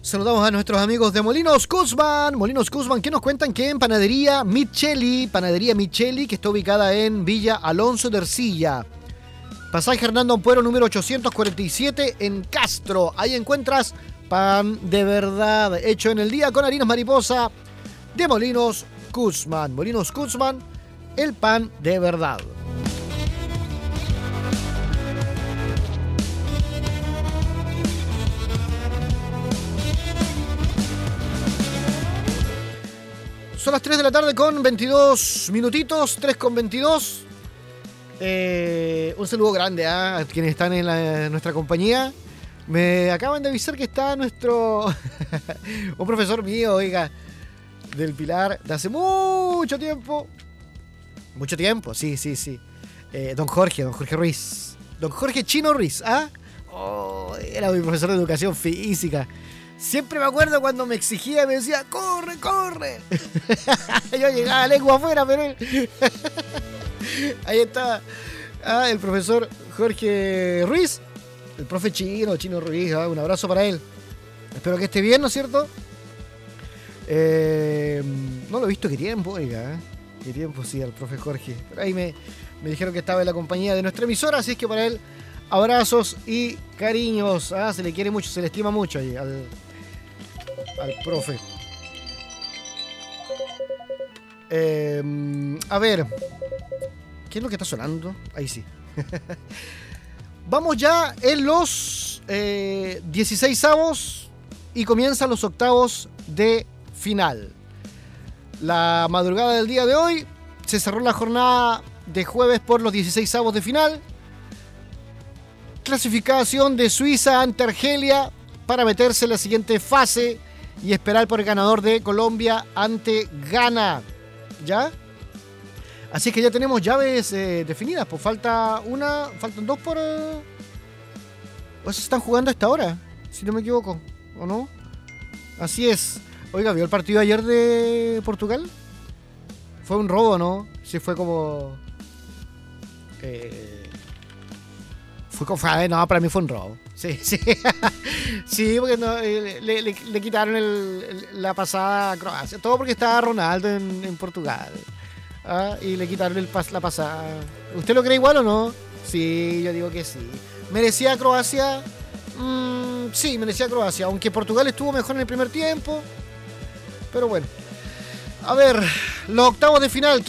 Saludamos a nuestros amigos de Molinos Guzmán. Molinos Guzmán, que nos cuentan que en Panadería Micheli, que está ubicada en Villa Alonso de Ercilla, pasaje Hernando Ampuero número 847 en Castro. Ahí encuentras pan de verdad, hecho en el día con harinas mariposa de Molinos Guzmán. Molinos Guzmán, el pan de verdad. Son las 3 de la tarde con 22 minutitos, 3 con 22. Un saludo grande a quienes están en nuestra compañía. Me acaban de avisar que está nuestro... un profesor mío, oiga, del Pilar, de hace mucho tiempo. Mucho tiempo, sí. Don Jorge Ruiz. Don Jorge Chino Ruiz, ¿ah? Oh, era mi profesor de educación física. Siempre me acuerdo cuando me exigía y me decía, ¡corre, corre! Yo llegaba lengua afuera, pero él... Ahí está el profesor Jorge Ruiz, el profe Chino Ruiz, un abrazo para él. Espero que esté bien, ¿no es cierto? No lo he visto, qué tiempo, oiga. Qué tiempo, sí, al profe Jorge. Pero ahí me dijeron que estaba en la compañía de nuestra emisora, así es que para él, abrazos y cariños. Se le quiere mucho, se le estima mucho ahí al profe. A ver, ¿qué es lo que está sonando? Ahí sí. Vamos ya en los 16avos y comienzan los octavos de final. La madrugada del día de hoy se cerró la jornada de jueves por los 16avos de final. Clasificación de Suiza ante Argelia para meterse en la siguiente fase y esperar por el ganador de Colombia ante Ghana. ¿Ya? Así que ya tenemos llaves definidas. Pues faltan dos por... ¿O se están jugando a esta hora? Si no me equivoco, ¿o no? Así es. Oiga, ¿vio el partido ayer de Portugal? Fue un robo, ¿no? Sí, fue como... no, para mí fue un robo. Sí. Sí, porque no, le quitaron la pasada a Croacia. Todo porque estaba Ronaldo en Portugal. Y le quitaron la pasada. ¿Usted lo cree igual o no? Sí, yo digo que sí. ¿Merecía Croacia? Sí, merecía Croacia. Aunque Portugal estuvo mejor en el primer tiempo. Pero bueno. A ver, los octavos de final.